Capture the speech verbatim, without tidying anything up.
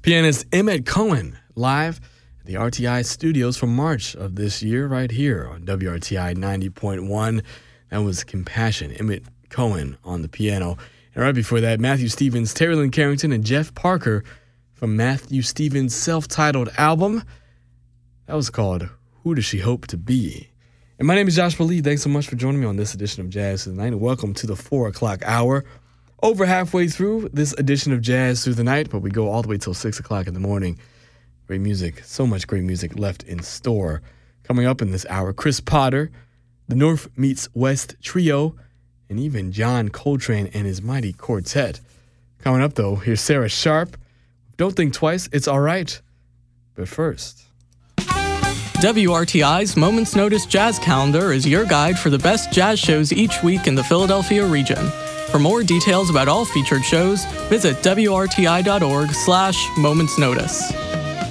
Pianist Emmett Cohen, live at the R T I studios for March of this year, right here on W R T I ninety point one. That was Compassion, Emmett Cohen on the piano. And right before that, Matthew Stevens, Terry Lynn Carrington, and Jeff Parker from Matthew Stevens' self-titled album. That was called Who Does She Hope to Be? And my name is Joshua Lee. Thanks so much for joining me on this edition of Jazz Through the Night, and welcome to the four o'clock hour. Over halfway through this edition of Jazz Through the Night, but we go all the way till six o'clock in the morning. Great music, so much great music left in store. Coming up in this hour, Chris Potter, the North Meets West Trio, and even John Coltrane and his mighty quartet. Coming up, though, here's Sarah Sharp. Don't think twice, it's all right. But first, W R T I's Moments Notice Jazz Calendar is your guide for the best jazz shows each week in the Philadelphia region. For more details about all featured shows, visit W R T I dot org slash Moments Notice.